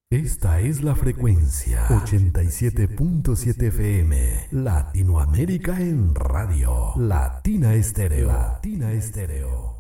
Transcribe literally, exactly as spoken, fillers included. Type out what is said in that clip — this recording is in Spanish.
Esta es la frecuencia ochenta y siete punto siete F M, Latinoamérica en radio, Latina Estéreo, Latina Estéreo.